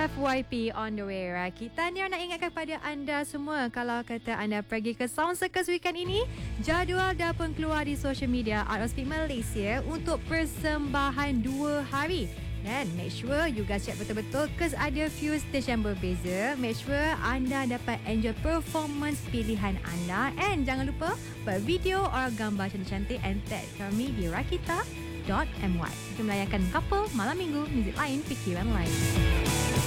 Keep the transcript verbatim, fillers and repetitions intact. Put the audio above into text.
F Y P on the way. Kita ni nak ingatkan pada anda semua, kalau kata anda pergi ke Sound Circus weekend ini, jadual dah pun keluar di social media Art of Speak Malaysia untuk persembahan dua hari. Dan make sure you guys check betul-betul, cause ada few stage yang berbeza. Make sure anda dapat enjoy performance pilihan anda. And jangan lupa buat video or gambar cantik-cantik and tag kami di rakita dot my. Kita melayankan couple malam minggu, muzik lain, fikiran lain.